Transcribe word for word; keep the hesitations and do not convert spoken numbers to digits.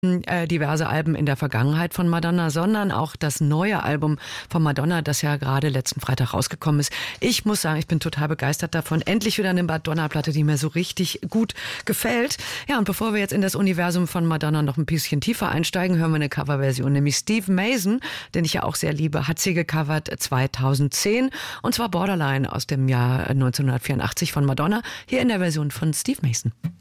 äh, diverse Alben in der Vergangenheit von Madonna, sondern auch das neue Album von Madonna, das ja gerade letzten Freitag rausgekommen ist. Ich muss sagen, ich bin total begeistert davon. Endlich wieder eine Madonna-Platte, die mir so richtig gut gefällt. Ja, und bevor wir jetzt in das Universum von Madonna noch ein bisschen tiefer einsteigen, hören wir eine Coverversion, nämlich Steve Mason, den ich ja auch sehr liebe, hat sie gecovert zweitausendzehn, und zwar Borderline aus dem Jahr neunzehnhundertvierundachtzig von Madonna, hier in der Version von Steve Mason.